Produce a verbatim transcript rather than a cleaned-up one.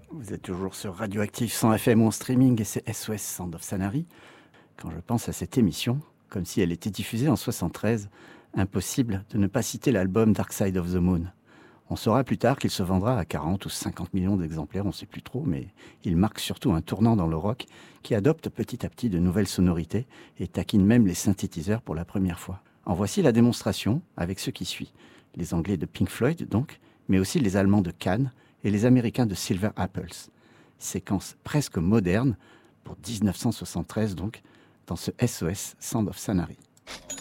Vous êtes toujours sur Radioactive cent F M ou en streaming et c'est S O S Sound of Sanary. Quand je pense à cette émission, comme si elle était diffusée en soixante-treize, impossible de ne pas citer l'album Dark Side of the Moon. On saura plus tard qu'il se vendra à quarante ou cinquante millions d'exemplaires, on ne sait plus trop, mais il marque surtout un tournant dans le rock qui adopte petit à petit de nouvelles sonorités et taquine même les synthétiseurs pour la première fois. En voici la démonstration avec ce qui suit. Les Anglais de Pink Floyd donc, mais aussi les Allemands de Cannes et les Américains de Silver Apples. Séquence presque moderne, pour dix-neuf cent soixante-treize donc, dans ce S O S Sound of Sanary.